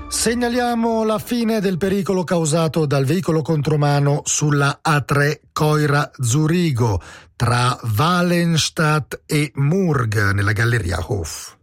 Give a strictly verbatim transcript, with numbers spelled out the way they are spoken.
Segnaliamo la fine del pericolo causato dal veicolo contromano sulla A tre Coira-Zurigo tra Walenstadt e Murg nella galleria Hof.